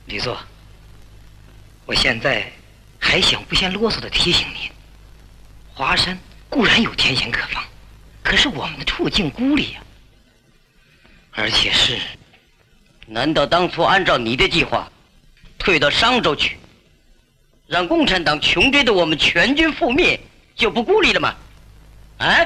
李座，我现在还想不嫌啰嗦的提醒您，华山固然有天险可防，可是我们的处境孤立呀，而且是…… 难道当初按照你的计划，退到商州去，让共产党穷追的我们全军覆灭，就不孤立了吗？啊？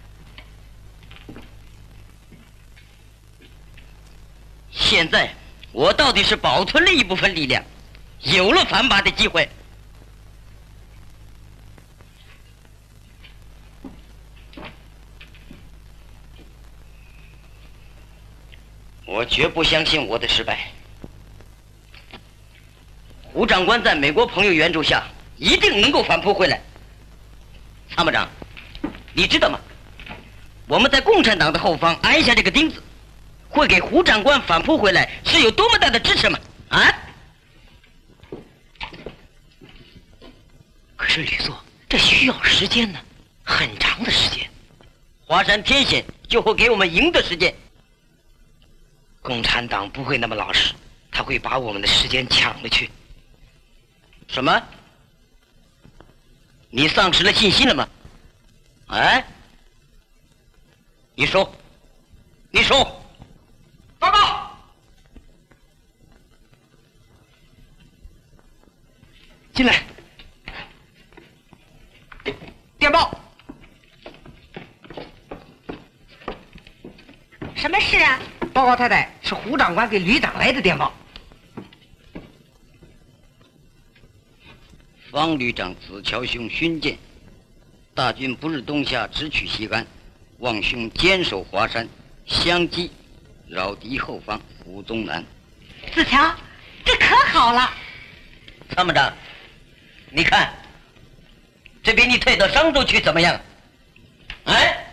现在我到底是保存了一部分力量，有了反拔的机会。我绝不相信我的失败。胡长官在美国朋友援助下，一定能够反扑回来。参谋长，你知道吗？我们在共产党的后方安下这个钉子，会给胡长官反扑回来是有多么大的支持吗？啊！ 可是吕座，这需要时间呢，很长的时间。 华山天险就会给我们赢的时间。 共产党不会那么老实，他会把我们的时间抢了去。 什么？你丧失了信心了吗？哎，你说，你说，报告， 进来，电报。 什么事啊？ 报告太太，是胡长官给旅长来的电报。 方旅长子乔兄勋鉴，大军不日东下，直取西安，望兄坚守华山，相击，扰敌后方，胡宗南。 子乔，这可好了。 参谋长，你看，这比你退到商州去怎么样？哎。